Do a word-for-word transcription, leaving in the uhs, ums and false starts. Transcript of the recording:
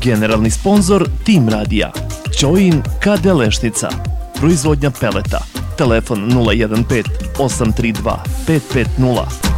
Generalni sponzor Tim Radija. Ćoin K D Lešnica. Proizvodnja peleta. Telefon nula jedan pet osam tri dva pet pet nula.